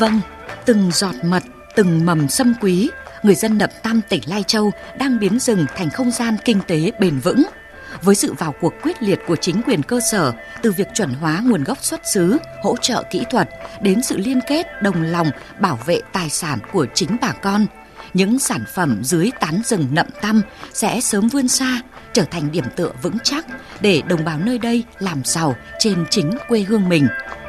Vâng, từng giọt mật, từng mầm sâm quý, người dân Nậm Tam tỉnh Lai Châu đang biến rừng thành không gian kinh tế bền vững. Với sự vào cuộc quyết liệt của chính quyền cơ sở, từ việc chuẩn hóa nguồn gốc xuất xứ, hỗ trợ kỹ thuật, đến sự liên kết đồng lòng bảo vệ tài sản của chính bà con, những sản phẩm dưới tán rừng Nậm Tam sẽ sớm vươn xa, trở thành điểm tựa vững chắc để đồng bào nơi đây làm giàu trên chính quê hương mình.